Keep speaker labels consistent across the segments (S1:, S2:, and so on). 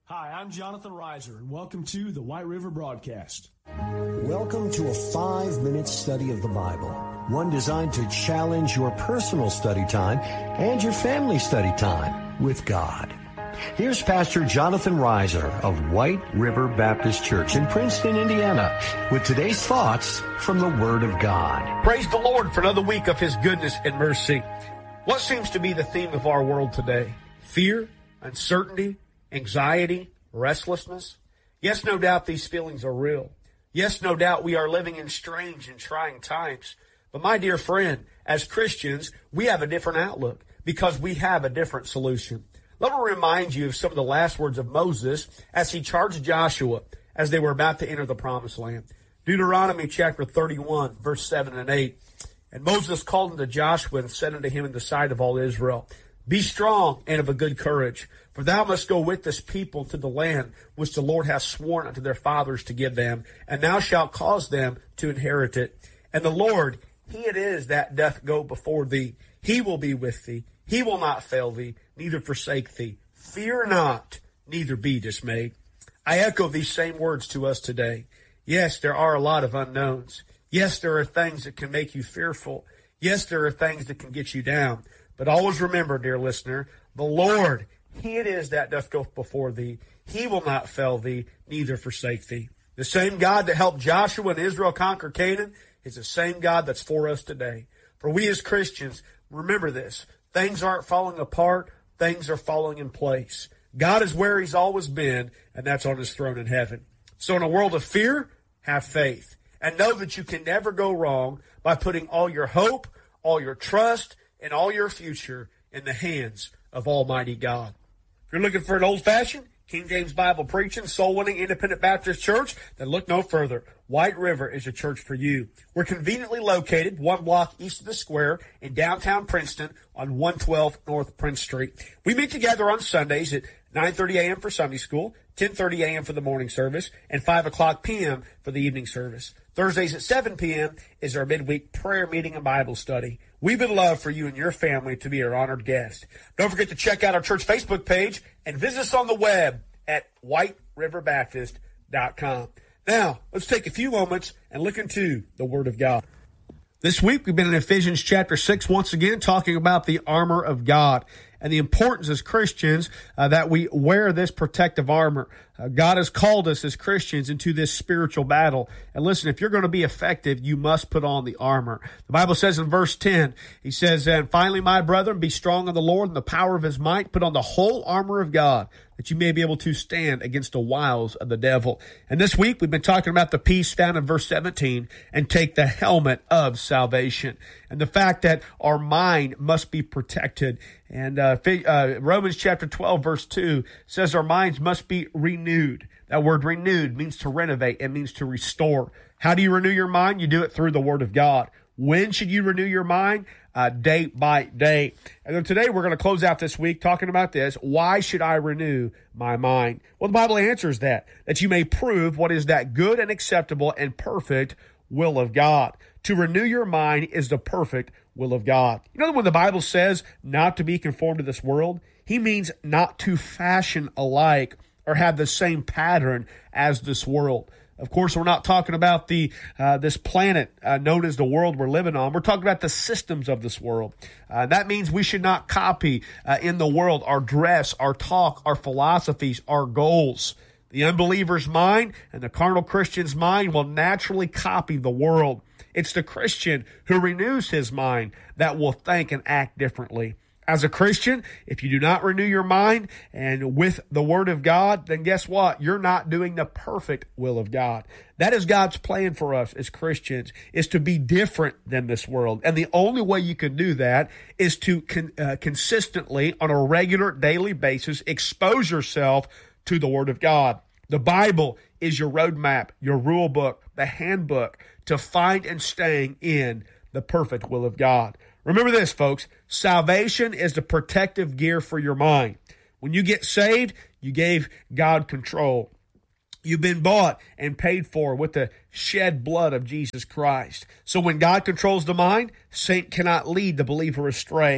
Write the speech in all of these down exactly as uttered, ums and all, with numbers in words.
S1: Hi, I'm Jonathan Reiser, and welcome to the White River Broadcast.
S2: Welcome to a five-minute study of the Bible, one designed to challenge your personal study time and your family study time with God. Here's Pastor Jonathan Reiser of White River Baptist Church in Princeton, Indiana, with today's thoughts from the Word of God.
S3: Praise the Lord for another week of His goodness and mercy. What seems to be the theme of our world today? Fear, uncertainty, anxiety, restlessness. Yes, no doubt these feelings are real. Yes, no doubt we are living in strange and trying times. But my dear friend, as Christians, we have a different outlook because we have a different solution. Let me remind you of some of the last words of Moses as he charged Joshua as they were about to enter the promised land. Deuteronomy chapter thirty-one, verse seven and eight. And Moses called unto Joshua and said unto him in the sight of all Israel, Be strong and of a good courage, for thou must go with this people to the land which the Lord hath sworn unto their fathers to give them, and thou shalt cause them to inherit it. And the Lord, He it is that doth go before thee. He will be with thee. He will not fail thee, neither forsake thee. Fear not, neither be dismayed. I echo these same words to us today. Yes, there are a lot of unknowns. Yes, there are things that can make you fearful. Yes, there are things that can get you down. But always remember, dear listener, the Lord, He it is that doth go before thee. He will not fail thee, neither forsake thee. The same God that helped Joshua and Israel conquer Canaan is the same God that's for us today. For we as Christians, remember this. Things aren't falling apart. Things are falling in place. God is where He's always been, and that's on His throne in heaven. So in a world of fear, have faith. And know that you can never go wrong by putting all your hope, all your trust, and all your future in the hands of Almighty God. If you're looking for an old-fashioned, King James Bible preaching, soul-winning, independent Baptist church, then look no further. White River is a church for you. We're conveniently located one block east of the square in downtown Princeton on one twelve North Prince Street. We meet together on Sundays at nine thirty a.m. for Sunday school, ten thirty a.m. for the morning service, and five o'clock p.m. for the evening service. Thursdays at seven p.m. is our midweek prayer meeting and Bible study. We would love for you and your family to be our honored guest. Don't forget to check out our church Facebook page and visit us on the web at white river baptist dot com. Now, let's take a few moments and look into the Word of God. This week, we've been in Ephesians chapter six once again, talking about the armor of God and the importance as Christians uh, that we wear this protective armor. Uh, God has called us as Christians into this spiritual battle. And listen, if you're going to be effective, you must put on the armor. The Bible says in verse ten, He says, And finally, my brethren, be strong in the Lord and the power of His might. Put on the whole armor of God, that you may be able to stand against the wiles of the devil. And this week, we've been talking about the peace found in verse seventeen, and take the helmet of salvation. And the fact that our mind must be protected. And uh, uh, Romans chapter twelve, verse two says our minds must be renewed. That word renewed means to renovate. It means to restore. How do you renew your mind? You do it through the Word of God. When should you renew your mind? Uh, day by day. And then today we're going to close out this week talking about this. Why should I renew my mind? Well, the Bible answers that, that you may prove what is that good and acceptable and perfect will of God. To renew your mind is the perfect will of God. You know when the Bible says not to be conformed to this world, He means not to fashion alike or have the same pattern as this world. Of course, we're not talking about the uh, this planet uh, known as the world we're living on. We're talking about the systems of this world. Uh, that means we should not copy uh, in the world our dress, our talk, our philosophies, our goals. The unbeliever's mind and the carnal Christian's mind will naturally copy the world. It's the Christian who renews his mind that will think and act differently. As a Christian, if you do not renew your mind and with the Word of God, then guess what? You're not doing the perfect will of God. That is God's plan for us as Christians, is to be different than this world. And the only way you can do that is to con- uh, consistently, on a regular daily basis, expose yourself to the Word of God. The Bible is your roadmap, your rule book, the handbook to find and staying in the perfect will of God. Remember this, folks. Salvation is the protective gear for your mind. When you get saved, you gave God control. You've been bought and paid for with the shed blood of Jesus Christ. So when God controls the mind, Satan cannot lead the believer astray.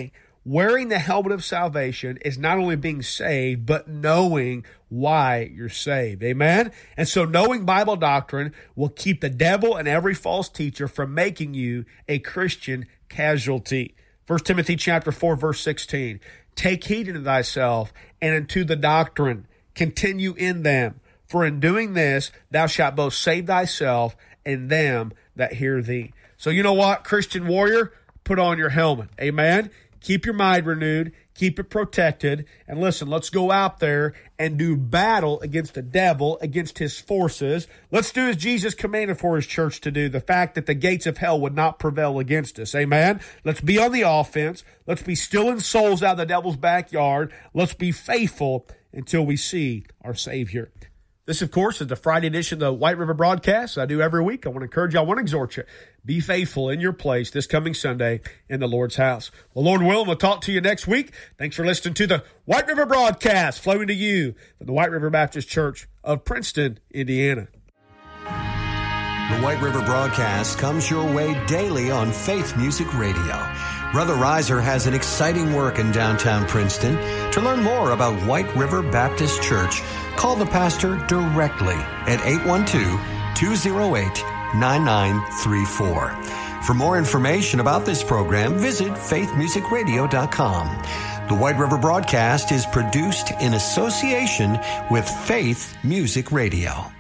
S3: wearing the helmet of salvation is not only being saved, but knowing why you're saved. Amen? And so knowing Bible doctrine will keep the devil and every false teacher from making you a Christian casualty. First Timothy chapter four, verse sixteen. Take heed unto thyself and unto the doctrine. Continue in them. For in doing this, thou shalt both save thyself and them that hear thee. So you know what, Christian warrior? Put on your helmet. Amen? Keep your mind renewed. Keep it protected. And listen, let's go out there and do battle against the devil, against his forces. Let's do as Jesus commanded for his church to do. The fact that the gates of hell would not prevail against us. Amen? Let's be on the offense. Let's be stealing souls out of the devil's backyard. Let's be faithful until we see our Savior. This, of course, is the Friday edition of the White River Broadcast I do every week. I want to encourage you, I want to exhort you, be faithful in your place this coming Sunday in the Lord's house. Well, Lord willing, we'll talk to you next week. Thanks for listening to the White River Broadcast, flowing to you from the White River Baptist Church of Princeton, Indiana.
S2: The White River Broadcast comes your way daily on Faith Music Radio. Brother Reiser has an exciting work in downtown Princeton. To learn more about White River Baptist Church, call the pastor directly at eight one two, two oh eight, nine nine three four. For more information about this program, visit faith music radio dot com. The White River Broadcast is produced in association with Faith Music Radio.